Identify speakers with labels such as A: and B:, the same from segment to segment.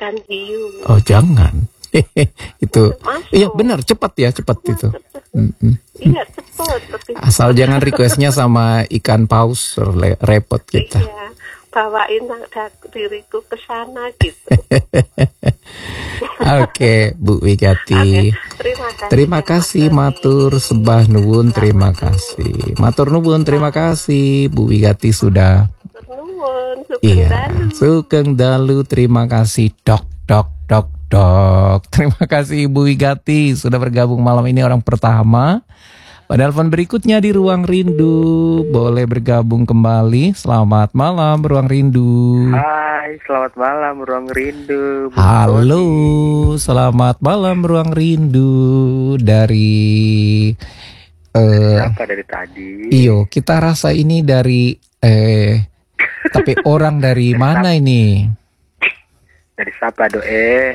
A: ikan hiu.
B: Oh jangan. Itu
A: Masuk.
B: iya benar, cepat itu.
A: Iya cepat. Tapi
B: Asal jangan requestnya sama ikan paus, repot kita.
A: iya, bawain diriku ke sana gitu.
B: Oke, Bu Wigati. Terima kasih matur sembah nuwun, terima kasih. Matur nuwun, terima kasih Bu Wigati sudah.
A: Nuwun,
B: Iya, Sugeng Dalu, terima kasih dok. Terima kasih Ibu Wigati sudah bergabung malam ini orang pertama. Pada telepon berikutnya di Ruang Rindu boleh bergabung kembali. Selamat malam Ruang Rindu.
C: Hai, selamat malam Ruang Rindu.
B: Halo, selamat malam Ruang Rindu dari
C: apa dari tadi?
B: Iyo, kita rasa ini dari tapi orang dari mana ini?
C: Dari siapa doe?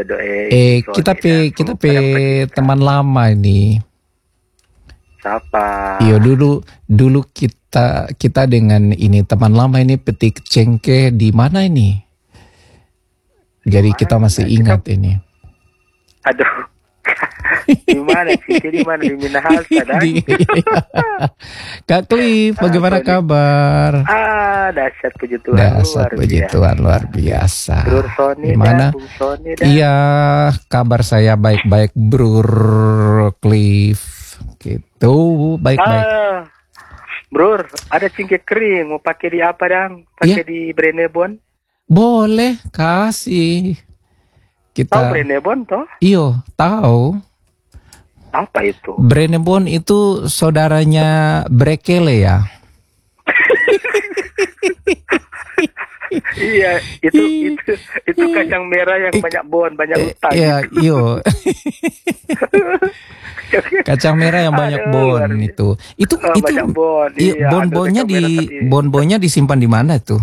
B: Kita teman lama ini.
C: Siapa?
B: Iya dulu kita dengan ini teman lama ini petik cengkeh di mana ini? Jadi kita masih ingat ini.
C: Aduh. Di mana sih? Di mana di Minahasa dah?
B: Kak Cliff, bagaimana kabar?
C: Dahsyat puji Tuhan
B: luar biasa.
C: Brur Sony
B: gimana?
C: Bung Sony
B: Iya, kabar saya baik-baik, Brur Cliff. Gitu, baik-baik.
C: Brur, ada cingkeh kering mau pakai di apa dang? Pakai di Brenebon?
B: Boleh, kasih. Kita
C: tahu Brenebon toh?
B: Iyo, tahu.
C: Apa itu?
B: Brenebon itu saudaranya Brekele ya?
C: Iya, itu kacang merah yang banyak banyak utang.
B: Iya, iyo. Kacang merah yang banyak bon itu. Itu
C: banyak bon.
B: Iya, bonbonnya disimpan di mana tuh?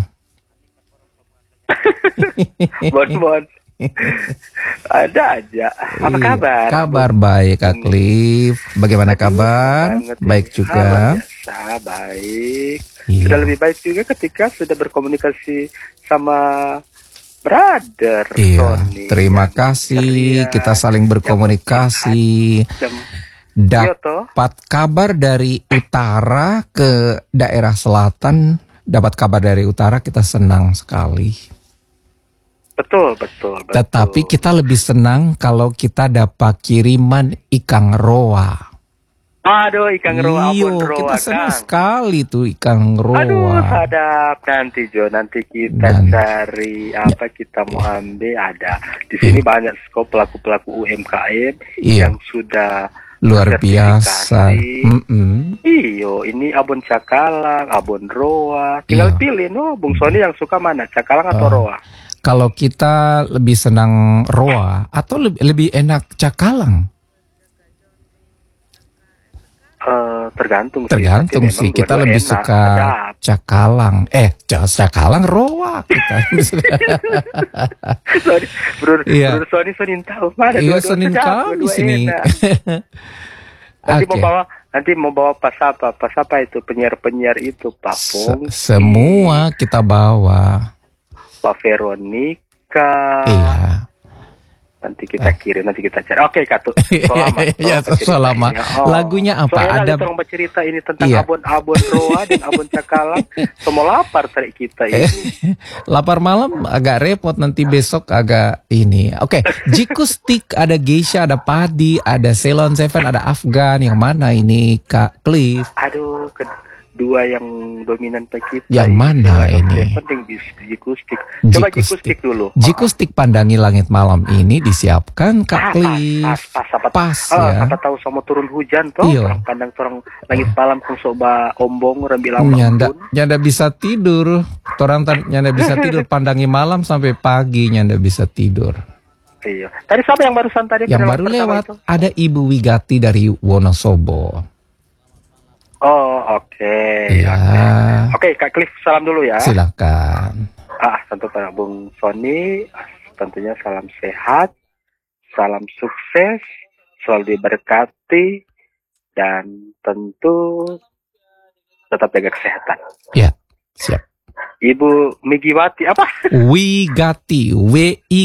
C: Bon. Ada aja. Apa kabar?
B: Kabar baik, Kak Cliff. Bagaimana kabar? Baik juga.
C: Biasa, baik.
B: Iya.
C: Sudah lebih baik juga ketika sudah berkomunikasi sama brother Tony.
B: Terima kasih. Kita saling berkomunikasi. Dapat kabar dari utara ke daerah selatan. Dapat kabar dari utara, kita senang sekali.
C: Betul.
B: Tetapi kita lebih senang kalau kita dapat kiriman ikan roa.
C: Aduh, ikan roa, abon roa.
B: Kita senang sekali tuh ikan roa.
C: Aduh, sadap. Nanti kita cari apa kita mau ambil ada. Di sini banyak skop pelaku-pelaku UMKM yang sudah
B: luar biasa.
C: Iyo, ini abon cakalang, abon roa. Tinggal pilih, Bung Sony yang suka mana, cakalang atau roa?
B: Kalau kita lebih senang roa atau lebih enak cakalang?
C: Tergantung
B: sih. Kita lebih suka cakalang. Cakalang roa kita.
C: Sorry, Bro Sony tahu mana?
B: Iya, Senin kami sini.
C: Nanti mau bawa pas apa itu penyiar itu Papung.
B: Semua kita bawa.
C: Pak Veronica.
B: Iya.
C: Nanti kita kirim, nanti kita cari. Oke, Kak.
B: Selama. Lagunya apa?
C: Ada tolong bercerita ini tentang abon roa dan abon cakalang. Semua lapar tarik kita ini.
B: Lapar malam agak repot, nanti besok agak ini. Oke, Jikustik, ada Geisha, ada Padi, ada Ceylon Seven, ada Afgan. Yang mana ini, Kak Cliff?
C: Aduh, dua yang dominan kita.
B: Yang mana ini?
C: Penting Jikustik. Coba Jikustik dulu.
B: Jikustik Pandangi Langit Malam ini disiapkan Kak Cliff. Pas ya.
C: Kata tahu sama turun hujan toh. Orang pandang torang langit malam kung soba ombong rembi lambang.
B: Nyanda bisa tidur. Torang nyanda bisa tidur pandangi malam sampai pagi nyanda bisa tidur.
C: Iya. Tadi siapa yang barusan tadi?
B: Yang baru lewat itu? Ada Ibu Wigati dari Wonosobo.
C: Oh, oke.
B: Iya.
C: Oke, Kak Cliff, salam dulu ya.
B: Silakan.
C: Tentu Pak Bung Sony, tentunya salam sehat, salam sukses, selalu diberkati, dan tentu tetap jaga kesehatan.
B: Ya, siap.
C: Ibu Migiwati apa?
B: Wigati, W-I